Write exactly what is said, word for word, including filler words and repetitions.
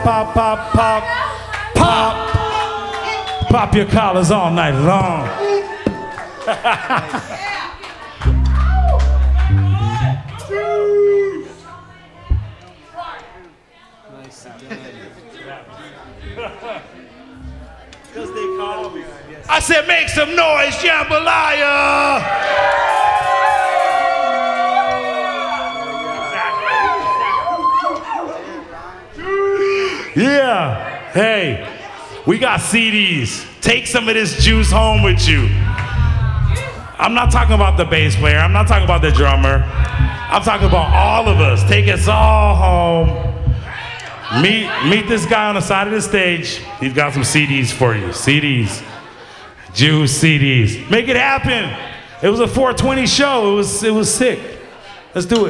Pop, pop, pop, pop. Pop your collars all night long. I said, make some noise, jambalaya! Yeah, hey, we got C Ds. Take some of this juice home with you. I'm not talking about the bass player. I'm not talking about the drummer. I'm talking about all of us. Take us all home. Meet, meet this guy on the side of the stage. He's got some C Ds for you. C Ds. Juice C Ds. Make it happen. It was a four twenty show. It was, it was sick. Let's do it.